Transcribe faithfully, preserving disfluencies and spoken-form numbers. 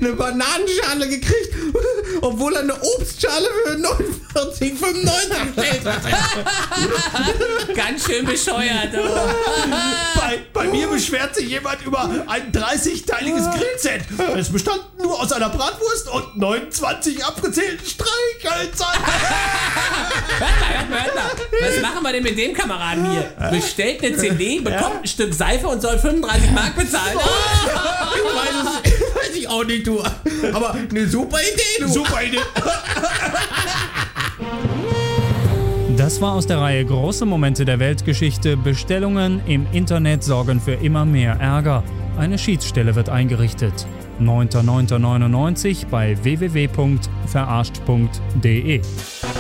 eine Bananenschale gekriegt, obwohl er eine Obstschale für neunundvierzig fünfundneunzig bestellt hat. Ganz schön bescheuert. Oh. Bei, bei mir beschwert sich jemand über ein dreißigteiliges Grillset. Es bestand nur aus einer Bratwurst und neunundzwanzig abgezählten Streichhölzern. Hört mal, hört mal, hört mal. Was machen wir denn mit dem Kameraden hier? Bestellt eine C D, bekommt ein Stück Seife und soll fünfunddreißig Mark bezahlen. Oh. Ich weiß es, weiß ich auch nicht, du. Aber eine super Idee, du. Super Idee. Das war aus der Reihe Große Momente der Weltgeschichte. Bestellungen im Internet sorgen für immer mehr Ärger. Eine Schiedsstelle wird eingerichtet. neunter neunter neunundneunzig bei w w w punkt verarscht punkt d e.